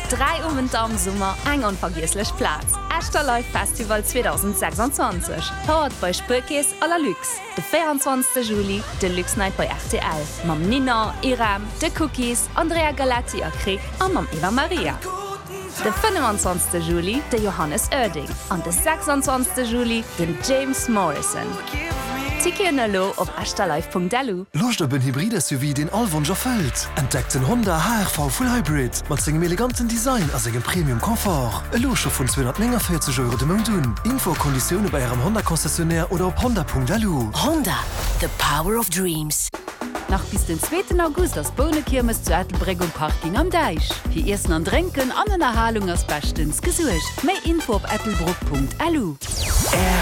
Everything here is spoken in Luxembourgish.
3 Umwinter am Sommer eng unvergisslech Platz. Ashter Live Festival 2026. Powered bei Spurkäes à la Luxe. De 24. Juli, de Luxe Night bei RTL. Mam Nina, Iram, de Cookies, Andrea Galati a Krieg an mam Eva Maria. De 25. Juli, de Johannes Oerding. An de 26. Juli, den James Morrison. Ticketlo op ashterlife.delu. Locht op een hybride SUV den Allwunsch erfüllt. Entdeckt den Honda HR-V Full Hybrid mat segem eleganten Design as engem Premium-Komfort. E Locher vun 249 € de Mundun. Info-Konditionen bei Ihrem Honda-Konzessionär oder op honda.delu. Honda, the power of dreams. Nach bis den 2. August das Bonekirmes zu Ettelbregung Parking am Deich. Hier ersten an Trinken an den Erhalung als bestens gesucht. Mehr Info auf ettelbruck.lu.